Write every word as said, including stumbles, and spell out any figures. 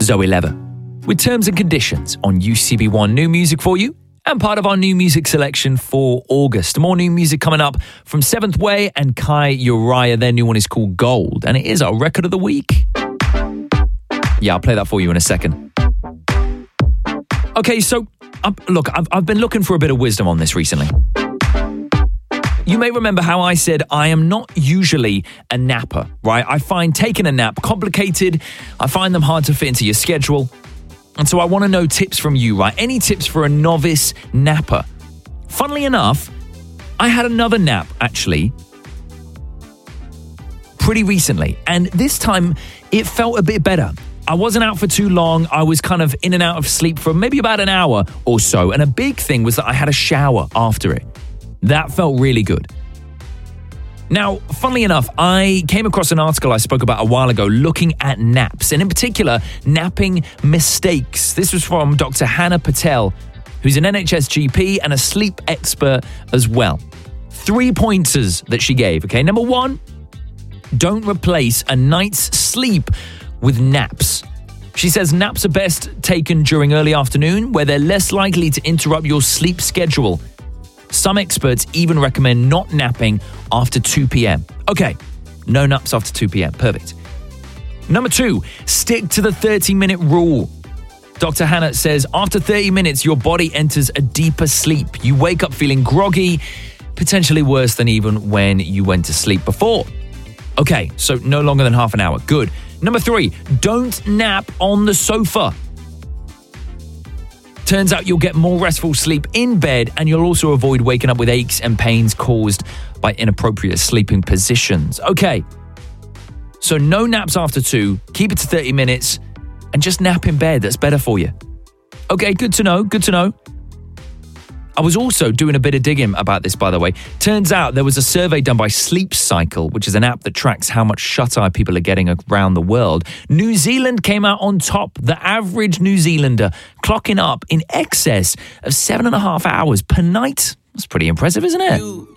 Zoe Lever, with terms and conditions on U C B one New Music for you and part of our new music selection for August. More new music coming up from Seventh Way and Kai Uriah. Their new one is called Gold, and it is our record of the week. Yeah, I'll play that for you in a second. Okay, so um, look, I've, I've been looking for a bit of wisdom on this recently. You may remember how I said I am not usually a napper, right? I find taking a nap complicated. I find them hard to fit into your schedule. And so I want to know tips from you, right? Any tips for a novice napper? Funnily enough, I had another nap, actually, pretty recently. And this time, it felt a bit better. I wasn't out for too long. I was kind of in and out of sleep for maybe about an hour or so. And a big thing was that I had a shower after it. That felt really good. Now, funnily enough, I came across an article I spoke about a while ago looking at naps, and in particular, napping mistakes. This was from Doctor Hannah Patel, who's an N H S G P and a sleep expert as well. Three pointers that she gave, okay? Number one, don't replace a night's sleep with naps. She says naps are best taken during early afternoon, where they're less likely to interrupt your sleep schedule. Some experts even recommend not napping after two p.m. Okay, no naps after two p.m. Perfect. Number two, stick to the thirty-minute rule. Doctor Hannah says after thirty minutes, your body enters a deeper sleep. You wake up feeling groggy, potentially worse than even when you went to sleep before. Okay, so no longer than half an hour. Good. Number three, don't nap on the sofa. Turns out you'll get more restful sleep in bed, and you'll also avoid waking up with aches and pains caused by inappropriate sleeping positions. Okay, so no naps after two, keep it to thirty minutes, and just nap in bed. That's better for you. Okay, good to know, good to know. I was also doing a bit of digging about this, by the way. Turns out there was a survey done by Sleep Cycle, which is an app that tracks how much shut-eye people are getting around the world. New Zealand came out on top. The average New Zealander clocking up in excess of seven and a half hours per night. That's pretty impressive, isn't it? You